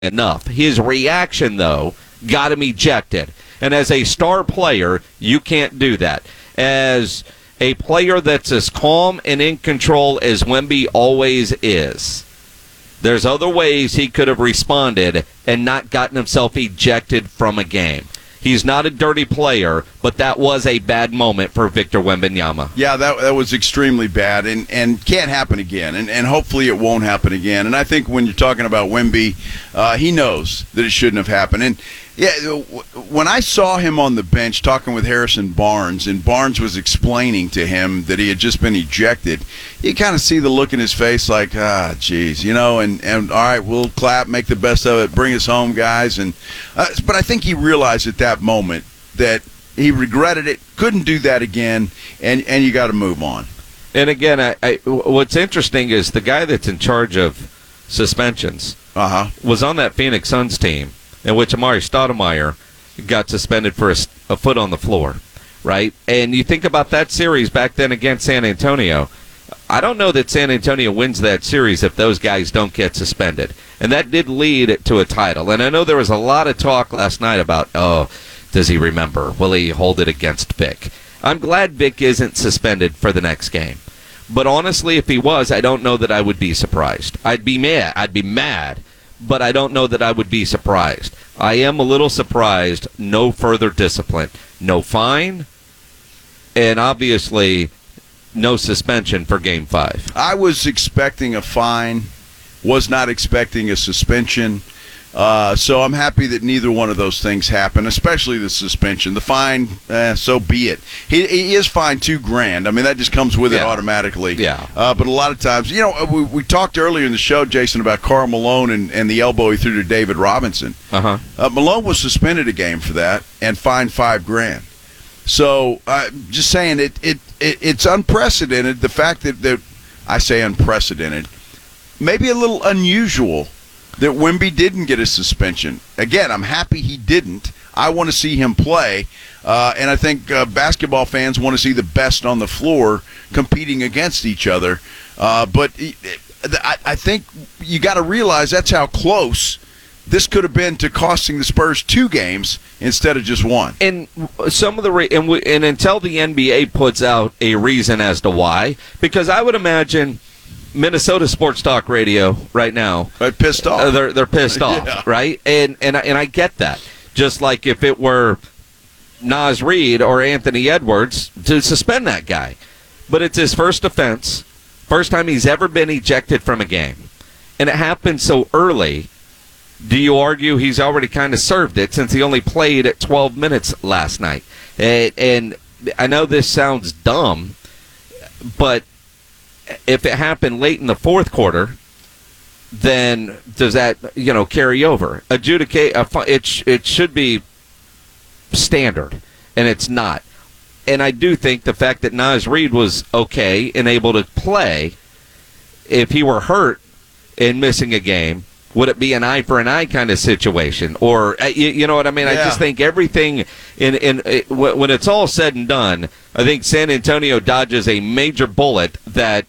enough. His reaction, though, got him ejected. And as a star player, you can't do that. As a player that's as calm and in control as Wemby always is, there's other ways he could have responded and not gotten himself ejected from a game. He's not a dirty player, but that was a bad moment for Victor Wembanyama. Yeah, that was extremely bad and can't happen again, and hopefully it won't happen again. And I think when you're talking about Wemby, he knows that it shouldn't have happened. And yeah, when I saw him on the bench talking with Harrison Barnes, and Barnes was explaining to him that he had just been ejected, you kind of see the look in his face like, geez, and all right, we'll clap, make the best of it, bring us home, guys. And but I think he realized at that moment that he regretted it, couldn't do that again, and you got to move on. And again, what's interesting is the guy that's in charge of suspensions was on that Phoenix Suns team in which Amari Stoudemire got suspended for a foot on the floor, right? And you think about that series back then against San Antonio. I don't know that San Antonio wins that series if those guys don't get suspended. And that did lead to a title. And I know there was a lot of talk last night about, does he remember? Will he hold it against Vic? I'm glad Vic isn't suspended for the next game. But honestly, if he was, I don't know that I would be surprised. I'd be mad, but I don't know that I would be surprised. I am a little surprised. No further discipline. No fine. And obviously, no suspension for Game 5. I was expecting a fine, was not expecting a suspension. So I'm happy that neither one of those things happened, especially the suspension. The fine, so be it. He is fined $2,000. I mean, that just comes with it automatically. Yeah. But a lot of times, we talked earlier in the show, Jason, about Karl Malone and the elbow he threw to David Robinson. Malone was suspended a game for that and fined $5,000. So just saying, it's unprecedented. The fact that I say unprecedented, maybe a little unusual that Wemby didn't get a suspension. Again, I'm happy he didn't. I want to see him play, and I think basketball fans want to see the best on the floor competing against each other. But I think you got to realize that's how close this could have been to costing the Spurs 2 games instead of just 1. And some of the and until the NBA puts out a reason as to why, because I would imagine Minnesota Sports Talk Radio right now, they're pissed off. They're pissed off, right? And I get that. Just like if it were Naz Reid or Anthony Edwards to suspend that guy, but it's his first offense, first time he's ever been ejected from a game, and it happened so early. Do you argue he's already kind of served it since he only played at 12 minutes last night? And I know this sounds dumb, but if it happened late in the fourth quarter, then does that carry over? Adjudicate it should be standard, and it's not. And I do think the fact that Naz Reid was okay and able to play, if he were hurt and missing a game, would it be an eye for an eye kind of situation? Or, you know what I mean? Yeah. I just think everything, when it's all said and done, I think San Antonio dodges a major bullet that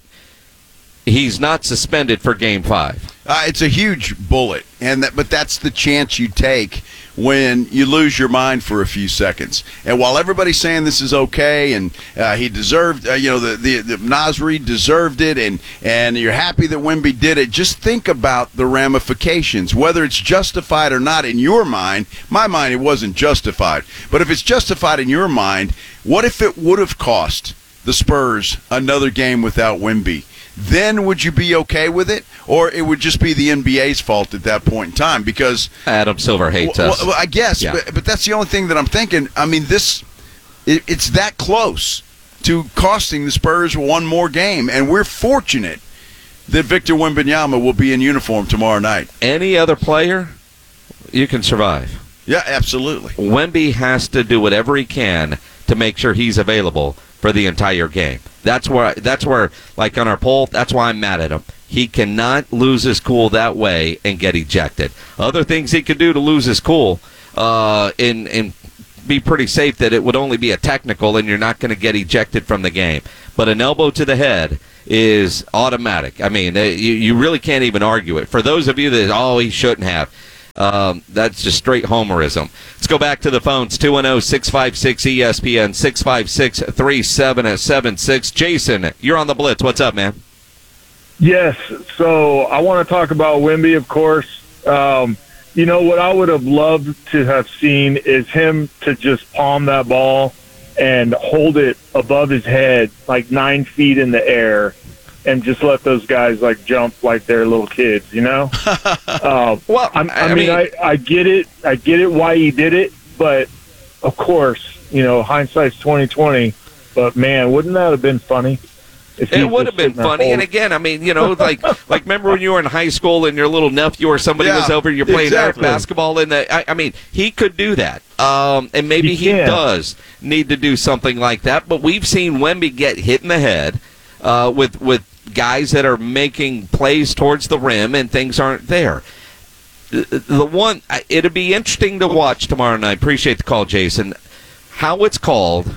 he's not suspended for Game 5. It's a huge bullet, but that's the chance you take when you lose your mind for a few seconds. And while everybody's saying this is okay, and he deserved, the Naz Reid deserved it, and you're happy that Wemby did it, just think about the ramifications, whether it's justified or not in your mind. My mind, it wasn't justified. But if it's justified in your mind, what if it would have cost the Spurs another game without Wemby? Then would you be okay with it? Or it would just be the NBA's fault at that point in time? Because Adam Silver hates us. Well, I guess, yeah. but that's the only thing that I'm thinking. I mean, it's that close to costing the Spurs one more game. And we're fortunate that Victor Wembanyama will be in uniform tomorrow night. Any other player, you can survive. Yeah, absolutely. Wemby has to do whatever he can to make sure he's available for the entire game. That's where, like on our poll, that's why I'm mad at him. He cannot lose his cool that way and get ejected. Other things he could do to lose his cool and be pretty safe that it would only be a technical and you're not going to get ejected from the game. But an elbow to the head is automatic. I mean, you really can't even argue it. For those of you that, he shouldn't have. That's just straight homerism. Let's go back to the phones. 210-656-ESPN, 656-3776. Jason, you're on the Blitz. What's up, man? Yes, so I want to talk about Wemby, of course. You know, what I would have loved to have seen is him to just palm that ball and hold it above his head, like 9 feet in the air, and just let those guys, like, jump like they're little kids, you know? Well, I mean, I get it. I get it why he did it, but, of course, you know, hindsight's 20/20. But, man, wouldn't that have been funny? It would have been funny, and again, I mean, you know, like remember when you were in high school and your little nephew or somebody was over, you're playing basketball, and I mean, he could do that, and maybe he does need to do something like that. But we've seen Wemby get hit in the head with guys that are making plays towards the rim, and things aren't there. It'll be interesting to watch tomorrow night. Appreciate the call, Jason. How it's called.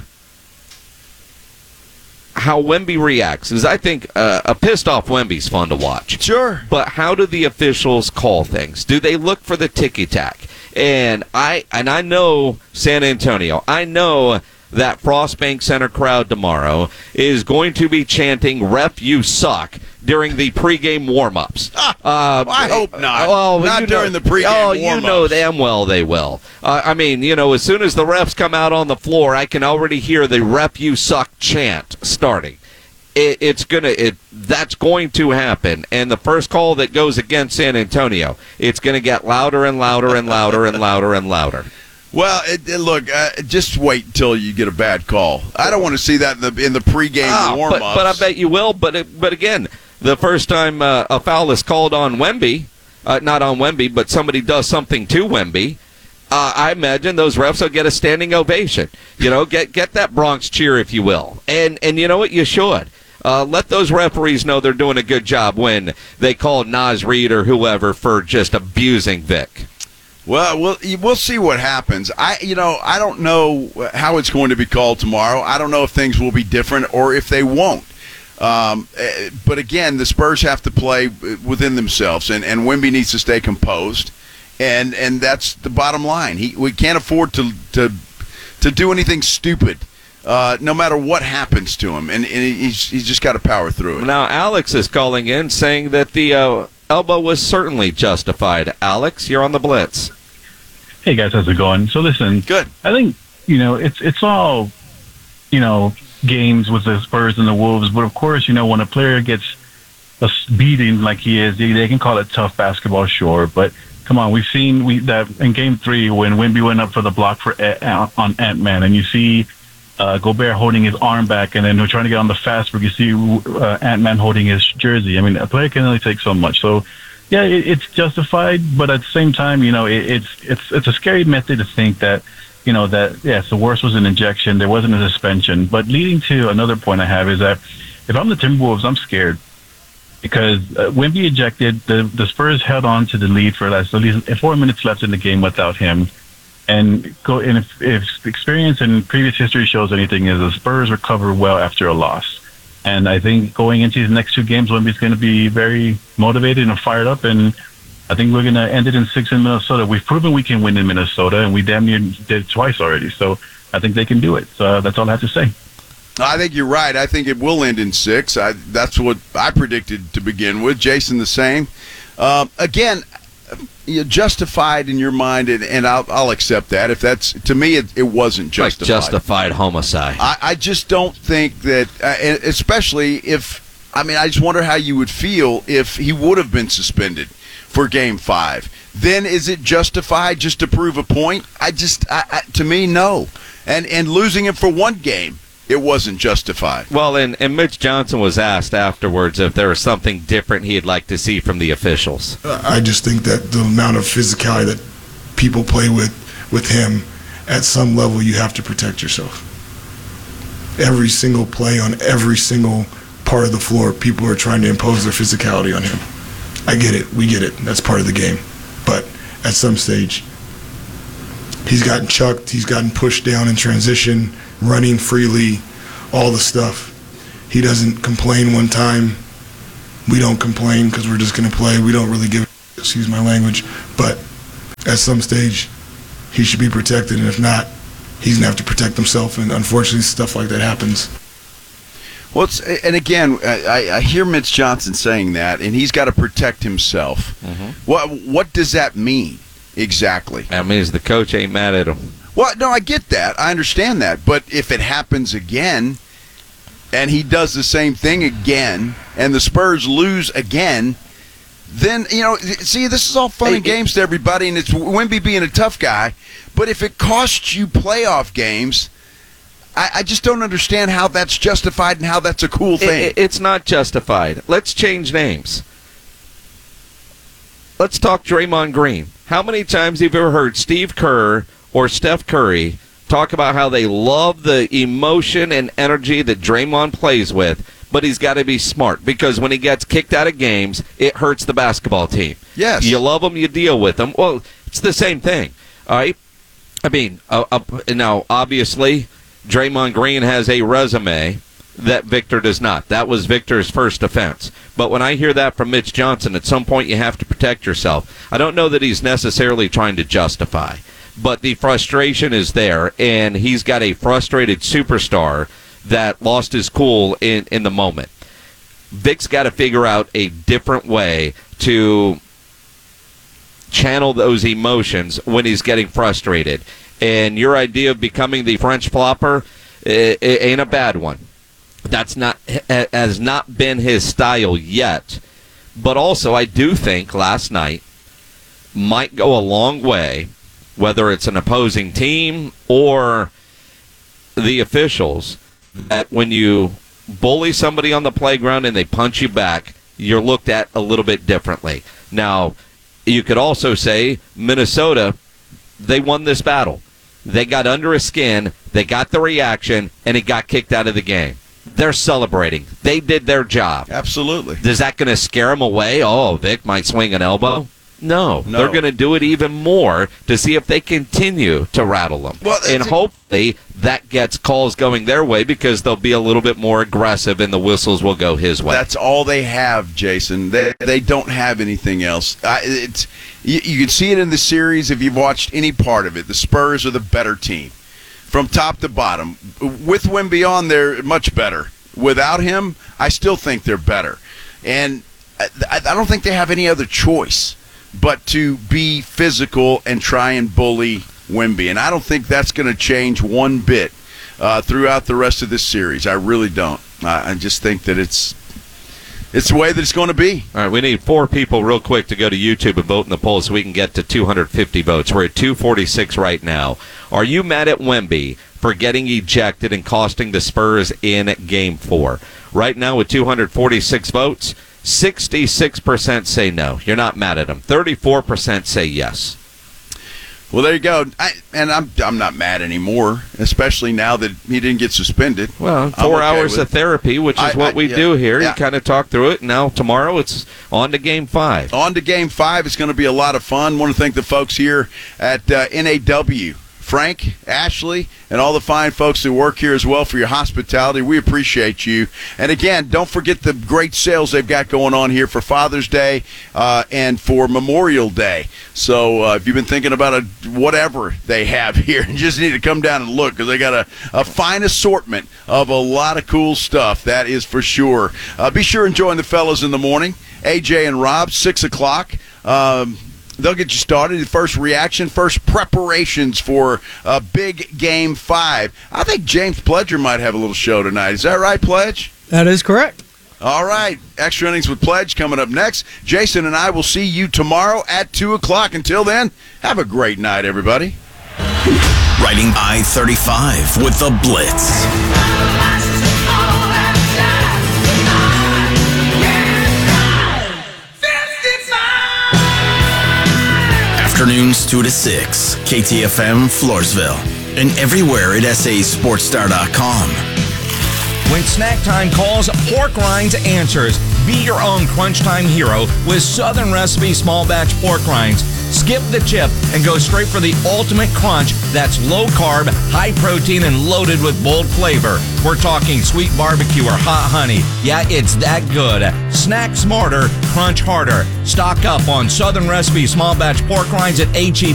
How Wemby reacts is, I think, a pissed-off Wemby's fun to watch. Sure. But how do the officials call things? Do they look for the ticky-tack? And I know San Antonio. I know that Frostbank Center crowd tomorrow is going to be chanting, "Ref, you suck," during the pregame warm-ups. I hope not. Well, not during the pregame warm-ups. You know damn well they will. I mean, you know, as soon as the refs come out on the floor, I can already hear the "Ref, you suck" chant starting. That's going to happen. And the first call that goes against San Antonio, it's going to get louder and louder and louder and louder and louder. Well, look, just wait until you get a bad call. I don't want to see that in the pregame warm-ups. But I bet you will. But again, the first time a foul is called on Wemby, not on Wemby, but somebody does something to Wemby, I imagine those refs will get a standing ovation. You know, get that Bronx cheer, if you will. And you know what? You should. Let those referees know they're doing a good job when they call Naz Reid or whoever for just abusing Vic. Well, we'll see what happens. I don't know how it's going to be called tomorrow. I don't know if things will be different or if they won't. But again, the Spurs have to play within themselves, and Wemby needs to stay composed, and that's the bottom line. We can't afford to do anything stupid, no matter what happens to him, and he's just got to power through it. Now, Alex is calling in saying that the elbow was certainly justified. Alex, you're on the Blitz. Hey guys, how's it going? So listen, good. I think it's all games with the Spurs and the Wolves, but of course when a player gets a beating like he is, they can call it tough basketball, sure. But come on, we've seen that in Game 3 when Wemby went up for the block on Ant-Man, and you see Gobert holding his arm back, and then they're trying to get on the fast break. You see Ant-Man holding his jersey. I mean, a player can only take so much. So, yeah, it's justified, but at the same time, it's a scary method to think that, yes, the worst was an injection. There wasn't a suspension. But leading to another point I have is that if I'm the Timberwolves, I'm scared because Wemby ejected. The Spurs held on to the lead for at least 4 minutes left in the game without him. And if experience and previous history shows anything, is the Spurs recover well after a loss. And I think going into the next 2 games, Wemby's going to be very motivated and fired up. And I think we're going to end it in 6 in Minnesota. We've proven we can win in Minnesota, and we damn near did it twice already. So I think they can do it. So that's all I have to say. I think you're right. I think it will end in 6. That's what I predicted to begin with. Jason, the same. Again, justified in your mind, and I'll accept that. If that's, to me, it wasn't justified. Like justified homicide. I just don't think that, especially if, I just wonder how you would feel if he would have been suspended for Game 5. Then is it justified just to prove a point? To me, no. And losing it for 1 game, it wasn't justified. Well, and Mitch Johnson was asked afterwards if there was something different he'd like to see from the officials. I just think that the amount of physicality that people play with him, at some level you have to protect yourself. Every single play on every single part of the floor, people are trying to impose their physicality on him. I get it. We get it. That's part of the game. But at some stage, he's gotten chucked. He's gotten pushed down in transition, running freely, all the stuff. He doesn't complain one time. We don't complain because we're just going to play. We don't really give, excuse my language. But at some stage, he should be protected, and if not, he's going to have to protect himself, and unfortunately, stuff like that happens. Well, and again, I hear Mitch Johnson saying that, and he's got to protect himself. Mm-hmm. What does that mean exactly? That means the coach ain't mad at him. Well, no, I get that. I understand that. But if it happens again, and he does the same thing again, and the Spurs lose again, then, see, this is all fun and games to everybody, and it's Wemby being a tough guy. But if it costs you playoff games, I just don't understand how that's justified and how that's a cool thing. It's not justified. Let's change names. Let's talk Draymond Green. How many times have you ever heard Steve Kerr or Steph Curry talk about how they love the emotion and energy that Draymond plays with, but he's got to be smart because when he gets kicked out of games, it hurts the basketball team. Yes. You love them, you deal with them. Well, it's the same thing, all right? I mean, now, obviously, Draymond Green has a resume that Victor does not. That was Victor's first offense. But when I hear that from Mitch Johnson, at some point you have to protect yourself. I don't know that he's necessarily trying to justify, but the frustration is there, and he's got a frustrated superstar that lost his cool in the moment. Vic's got to figure out a different way to channel those emotions when he's getting frustrated. And your idea of becoming the French flopper it ain't a bad one. Has not been his style yet. But also, I do think last night might go a long way, whether it's an opposing team or the officials, that when you bully somebody on the playground and they punch you back, you're looked at a little bit differently. Now, you could also say Minnesota, they won this battle. They got under his skin, they got the reaction, and he got kicked out of the game. They're celebrating. They did their job. Absolutely. Is that going to scare him away? Oh, Vic might swing an elbow? No. They're going to do it even more to see if they continue to rattle them. Well, and hopefully that gets calls going their way because they'll be a little bit more aggressive and the whistles will go his way. That's all they have, Jason. They don't have anything else. You can see it in the series if you've watched any part of it. The Spurs are the better team from top to bottom. With Wemby on, they're much better. Without him, I still think they're better. And I don't think they have any other choice but to be physical and try and bully Wemby. And I don't think that's going to change one bit throughout the rest of this series. I really don't. I just think that it's the way that it's going to be. All right, we need 4 people real quick to go to YouTube and vote in the poll so we can get to 250 votes. We're at 246 right now. Are you mad at Wemby for getting ejected and costing the Spurs in Game 4? Right now with 246 votes, 66% say no. You're not mad at him. 34% say yes. Well, there you go. I'm not mad anymore, especially now that he didn't get suspended. Well, 4 hours of therapy, which is what we do here. Yeah. You kind of talk through it. Now, tomorrow, it's on to Game 5. On to Game 5. It's going to be a lot of fun. Want to thank the folks here at NAW. Frank, Ashley, and all the fine folks who work here as well for your hospitality. We appreciate you. And again, don't forget the great sales they've got going on here for Father's Day and for Memorial Day. So if you've been thinking about whatever they have here, you just need to come down and look because they got a fine assortment of a lot of cool stuff. That is for sure. Be sure and join the fellas in the morning. AJ and Rob, 6 o'clock. They'll get you started. The first reaction, first preparations for a big Game 5. I think James Pledger might have a little show tonight. Is that right, Pledge? That is correct. All right. Extra Innings with Pledge coming up next. Jason and I will see you tomorrow at 2 o'clock. Until then, have a great night, everybody. Riding I-35 with the Blitz. Afternoons 2 to 6, KTFM Floresville, and everywhere at sasportstar.com. When snack time calls, Pork Rinds answers. Be your own crunch time hero with Southern Recipe Small Batch Pork Rinds. Skip the chip and go straight for the ultimate crunch that's low carb, high protein, and loaded with bold flavor. We're talking sweet barbecue or hot honey. Yeah, it's that good. Snack smarter, crunch harder. Stock up on Southern Recipe Small Batch Pork Rinds at HEB